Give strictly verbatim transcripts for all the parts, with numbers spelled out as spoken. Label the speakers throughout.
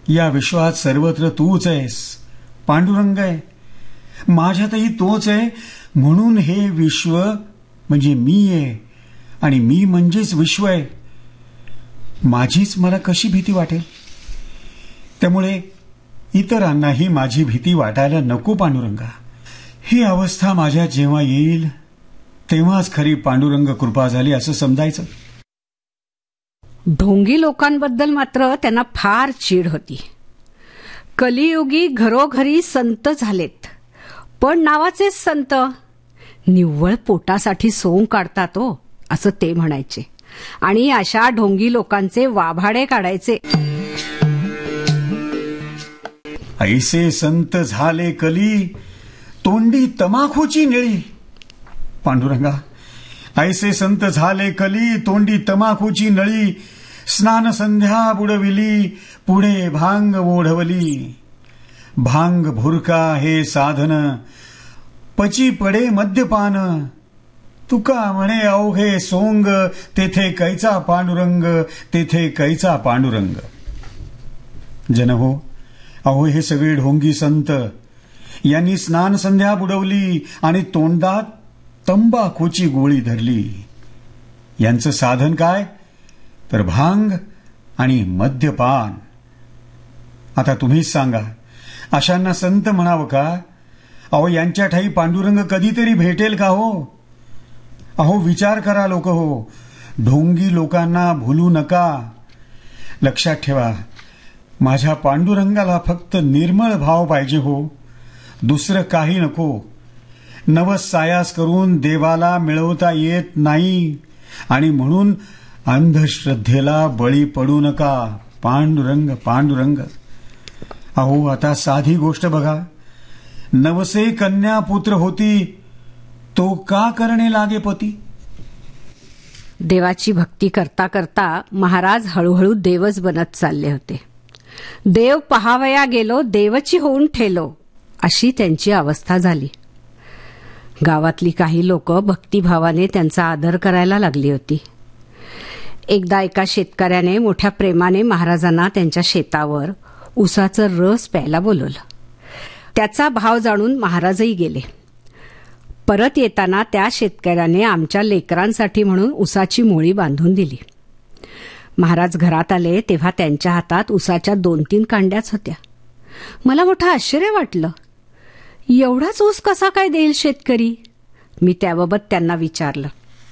Speaker 1: या विश्वात सर्वत्र तूच आहेस. पांडुरंग आहे, माझ्यातही तोच आहे. म्हणून हे विश्व म्हणजे मी आहे आणि मी म्हणजेच विश्व आहे. माझीच मला कशी भीती वाटेल? त्यामुळे इतरांनाही माझी भीती वाटायला नको पांडुरंगा. ही अवस्था माझ्यात जेव्हा येईल तेव्हाच खरी पांडुरंग कृपा झाली असं समजायचं.
Speaker 2: ढोंगी लोकांबद्दल मात्र त्यांना फार चीड होती. कलियुगी घरोघरी संत झालेत, पण नावाचेच संत. निव्वळ पोटासाठी सोंग काढतात हो, असं ते म्हणायचे. आणि अशा ढोंगी लोकांचे वाभाडे काढायचे.
Speaker 1: ऐसे संत झाले कली, तोंडी तमाखूची निळी. पांडुरंगा, ऐसे संत झाले कली, तोंडी तमाखूची नळी. स्नान संध्या बुडविली, पुढे भांग ओढवली. भांग भुरका हे साधन, पची पडे मद्यपान. तुका म्हणे अवघे सोंग, तेथे कैचा पांडुरंग, तेथे कैचा पांडुरंग. जन हो, अहो हे सगळे ढोंगी संत यांनी स्नान संध्या बुडवली आणि तोंडात तंबाखूची गोळी धरली. यांचं साधन काय? तर भांग आणि मद्यपान. आता तुम्हीच सांगा, अशांना संत म्हणावं का? अहो यांच्या ठाई पांडुरंग कधीतरी भेटेल का हो? अहो विचार करा लोक हो. ढोंगी लोकांना भुलू नका. लक्षात ठेवा, माझ्या पांडुरंगाला फक्त निर्मळ भाव पाहिजे हो, दुसरं काही नको. नवस सायास करून देवाला मिळवता येत नाही आणि म्हणून अंधश्रद्धेला बळी पडू नका. पांडुरंग पांडुरंग. अहो आता साधी गोष्ट बघा, नवसे कन्या पुत्र होती, तो का करणे लागे पती?
Speaker 2: देवाची भक्ती करता करता महाराज हळूहळू देवच बनत चालले होते. देव पहावया गेलो, देवची होऊन ठेलो, अशी त्यांची अवस्था झाली. गावातली काही लोक भक्तिभावाने त्यांचा आदर करायला लागली होती. एकदा एका शेतकऱ्याने मोठ्या प्रेमाने महाराजांना त्यांच्या शेतावर उसाचं रस प्यायला बोलवलं. त्याचा भाव जाणून महाराजही गेले. परत येताना त्या शेतकऱ्याने आमच्या लेकरांसाठी म्हणून उसाची मोळी बांधून दिली. महाराज घरात आले तेव्हा त्यांच्या हातात उसाच्या दोन तीन कांड्याच होत्या. मला मोठं आश्चर्य वाटलं. एवढाच ऊस कसा काय देईल शेतकरी? मी त्याबाबत त्यांना विचारलं.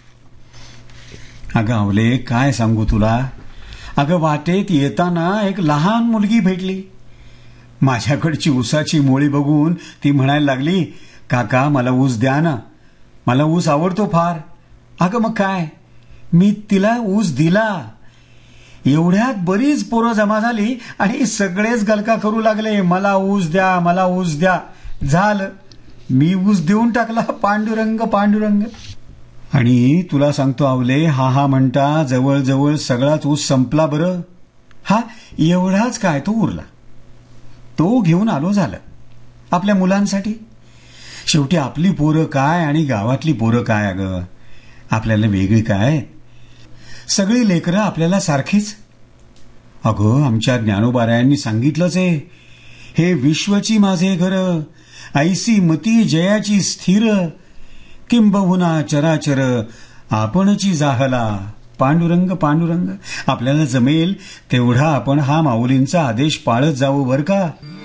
Speaker 1: अगं अवले, काय सांगू तुला. अगं वाटेत येताना एक लहान मुलगी भेटली. माझ्याकडची ऊसाची मोळी बघून ती म्हणायला लागली, काका मला ऊस द्या ना, मला ऊस आवडतो फार. अगं मग काय, मी तिला ऊस दिला. एवढ्यात बरीच पोरं जमा झाली आणि सगळेच गलका करू लागले, मला ऊस द्या, मला ऊस द्या. झालं, मी ऊस देऊन टाकला. पांडुरंग पांडुरंग. आणि तुला सांगतो आवले, हा हा म्हणता जवळजवळ सगळाच ऊस संपला. बरं, हा एवढाच काय तो उरला. तो घेऊन आलो. झालं आपल्या मुलांसाठी. शेवटी आपली पोरं काय आणि गावातली पोरं काय, अगं आपल्याला वेगळी काय? सगळी लेकरं आपल्याला सारखीच. अगं आमच्या ज्ञानोबारायांनी सांगितलंच आहे, हे विश्वची माझे घर, ऐसी मती जयाची स्थिर. किंबहुना चराचर आपणची जाहला. पांडुरंग पांडुरंग. आपल्याला जमेल तेवढा आपण हा माऊलींचा आदेश पाळत जावं बर का.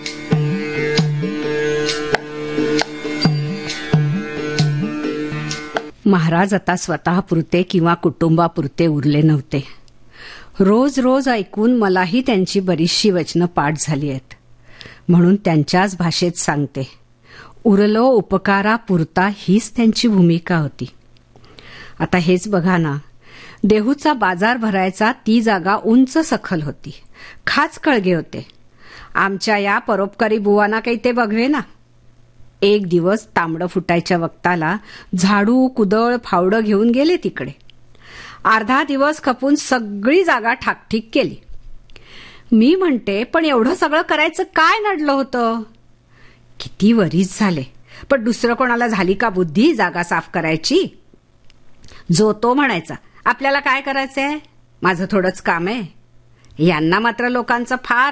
Speaker 2: महाराज आता स्वतःपुरते किंवा कुटुंबापुरते उरले नव्हते. रोज रोज ऐकून मलाही त्यांची बरीचशी वचनं पाठ झाली आहेत. म्हणून त्यांच्याच भाषेत सांगते. उरलो उपकारा पुरता हीच त्यांची भूमिका होती. आता हेच बघा ना, देहूचा बाजार भरायचा ती जागा उंच सखल होती. खाच कळगे होते. आमच्या या परोपकारी बुवांना काही ते बघवे ना. एक दिवस तांबडं फुटायच्या वक्ताला झाडू कुदळ फावडं घेऊन गेले तिकडे. अर्धा दिवस खपून सगळी जागा ठाकठीक केली. मी म्हणते, पण एवढं सगळं करायचं काय नडलं होतं? किती वरीच झाले, पण दुसरं कोणाला झाली का बुद्धी जागा साफ करायची? जो तो म्हणायचा, आपल्याला काय करायचंय, माझं थोडंच काम आहे. यांना मात्र लोकांचं फार